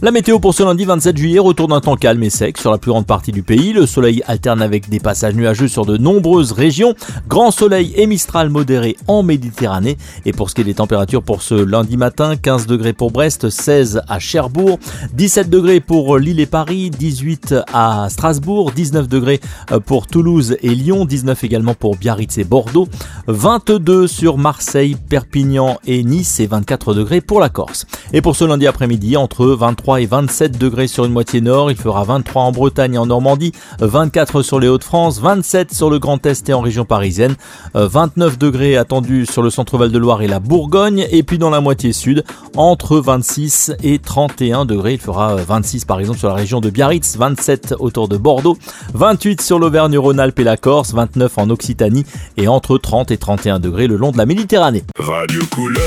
La météo pour ce lundi 27 juillet, retour d'un temps calme et sec sur la plus grande partie du pays. Le soleil alterne avec des passages nuageux sur de nombreuses régions. Grand soleil et mistral modéré en Méditerranée. Et pour ce qui est des températures pour ce lundi matin, 15 degrés pour Brest, 16 à Cherbourg, 17 degrés pour Lille et Paris, 18 à Strasbourg, 19 degrés pour Toulouse et Lyon, 19 également pour Biarritz et Bordeaux, 22 sur Marseille, Perpignan et Nice et 24 degrés pour la Corse. Et pour ce lundi après-midi, entre 23 et 27 degrés sur une moitié nord, il fera 23 en Bretagne et en Normandie, 24 sur les Hauts-de-France, 27 sur le Grand Est et en région parisienne, 29 degrés attendus sur le centre-Val de Loire et la Bourgogne, et puis dans la moitié sud, entre 26 et 31 degrés, il fera 26 par exemple sur la région de Biarritz, 27 autour de Bordeaux, 28 sur l'Auvergne-Rhône-Alpes et la Corse, 29 en Occitanie et entre 30 et 31 degrés le long de la Méditerranée. Radio Couleur.